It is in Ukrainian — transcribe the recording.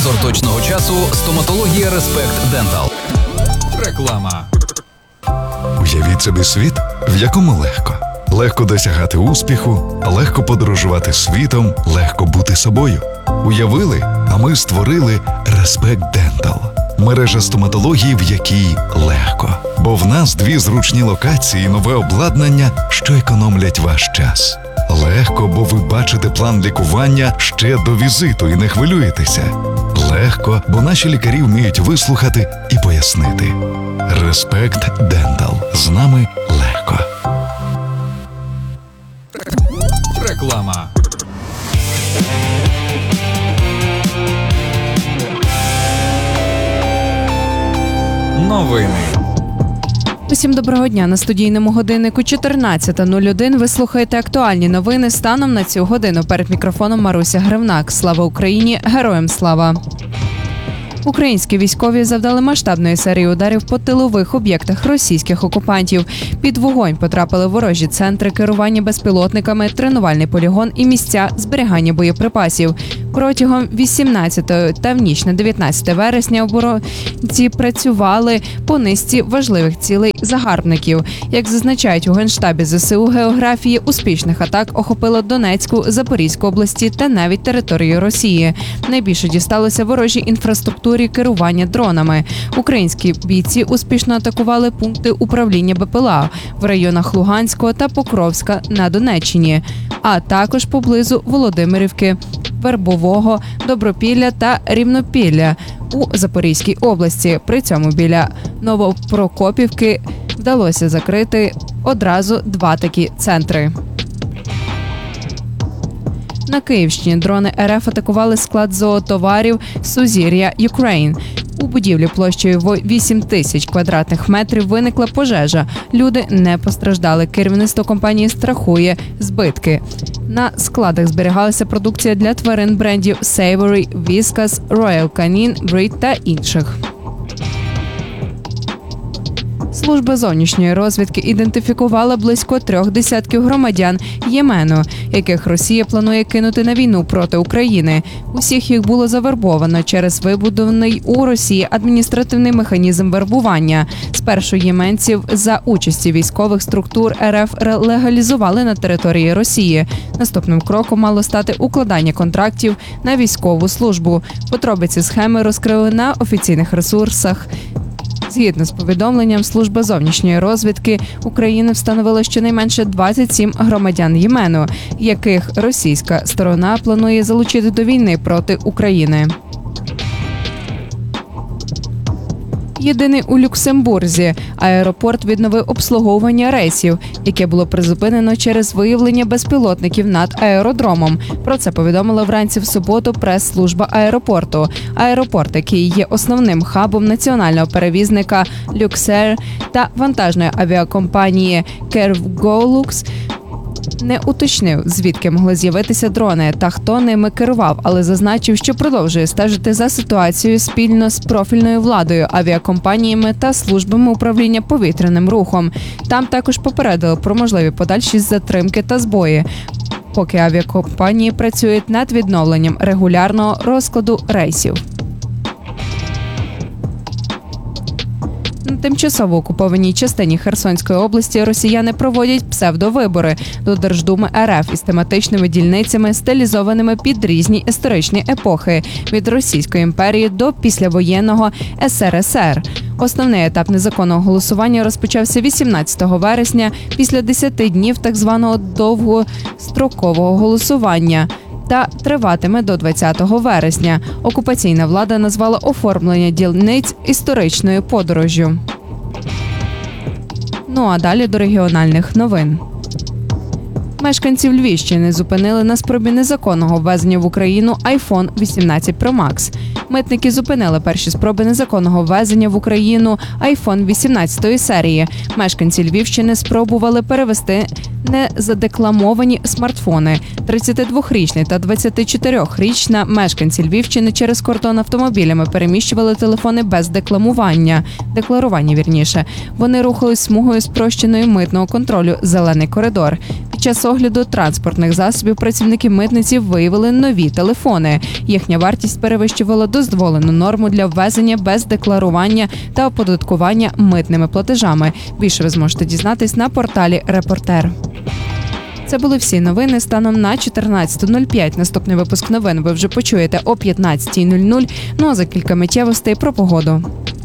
Спонсор точного часу – стоматологія Респект Дентал. Реклама. Уявіть собі світ, в якому легко. Легко досягати успіху, легко подорожувати світом, легко бути собою. Уявили, а ми створили Респект Дентал. Мережа стоматології, в якій легко. Бо в нас 2 зручні локації і нове обладнання, що економлять ваш час. Легко, бо ви бачите план лікування ще до візиту і не хвилюєтеся. Легко, бо наші лікарі вміють вислухати і пояснити. Респект Дентал. З нами легко. Реклама. Новини. Усім доброго дня. На студійному годиннику 14:01 ви слухаєте актуальні новини станом на цю годину. Перед мікрофоном Маруся Гривнак. Слава Україні! Героям слава! Українські військові завдали масштабної серії ударів по тилових об'єктах російських окупантів. Під вогонь потрапили ворожі центри керування безпілотниками, тренувальний полігон і місця зберігання боєприпасів. Протягом 18 та в ніч на 19 вересня оборонці працювали по низці важливих цілей загарбників. Як зазначають у Генштабі ЗСУ, географії успішних атак охопило Донецьку, Запорізьку області та навіть територію Росії. Найбільше дісталося ворожій інфраструктурі керування дронами. Українські бійці успішно атакували пункти управління БПЛА в районах Луганського та Покровська на Донеччині, а також поблизу Володимирівки, Вербового, Добропілля та Рівнопілля у Запорізькій області. При цьому біля Новопрокопівки вдалося закрити одразу 2 такі центри. На Київщині дрони РФ атакували склад зоотоварів «Сузір'я Юкрейн». У будівлі площею 8 тисяч квадратних метрів виникла пожежа. Люди не постраждали. Керівництво компанії страхує збитки. На складах зберігалася продукція для тварин брендів Savory, Whiskas, Royal Canin, Breed та інших. Служба зовнішньої розвідки ідентифікувала близько 3 десятків громадян Ємену, яких Росія планує кинути на війну проти України. Усіх їх було завербовано через вибудований у Росії адміністративний механізм вербування. Спершу єменців за участі військових структур РФ легалізували на території Росії. Наступним кроком мало стати укладання контрактів на військову службу. Подробиці схеми розкрили на офіційних ресурсах. Згідно з повідомленням, Служба зовнішньої розвідки України встановила щонайменше 27 громадян Ємену, яких російська сторона планує залучити до війни проти України. Єдиний у Люксембурзі аеропорт відновив обслуговування рейсів, яке було призупинено через виявлення безпілотників над аеродромом. Про це повідомила вранці в суботу прес-служба аеропорту. Аеропорт, який є основним хабом національного перевізника Luxair та вантажної авіакомпанії Cargolux, не уточнив, звідки могли з'явитися дрони та хто ними керував, але зазначив, що продовжує стежити за ситуацією спільно з профільною владою, авіакомпаніями та службами управління повітряним рухом. Там також попередили про можливі подальші затримки та збої, поки авіакомпанії працюють над відновленням регулярного розкладу рейсів. На тимчасово окупованій частині Херсонської області росіяни проводять псевдовибори до Держдуми РФ із тематичними дільницями, стилізованими під різні історичні епохи – від Російської імперії до післявоєнного СРСР. Основний етап незаконного голосування розпочався 18 вересня після 10 днів так званого довгострокового голосування та триватиме до 20 вересня. Окупаційна влада назвала оформлення дільниць історичною подорожжю. Ну а далі до регіональних новин. Мешканців Львівщини зупинили на спробі незаконного ввезення в Україну iPhone 18 Pro Max. Митники зупинили перші спроби незаконного ввезення в Україну iPhone 18 серії. Мешканці Львівщини спробували перевезти незадекламовані смартфони. 32-річний та 24-річна мешканці Львівщини через кордон автомобілями переміщували телефони без декларування. Вони рухались смугою спрощеної митного контролю «Зелений коридор». Під час огляду транспортних засобів працівники митниці виявили нові телефони. Їхня вартість перевищувала дозволену норму для ввезення без декларування та оподаткування митними платежами. Більше ви зможете дізнатись на порталі «Репортер». Це були всі новини станом на 14.05. Наступний випуск новин ви вже почуєте о 15.00. Ну а за кілька миттєвостей про погоду.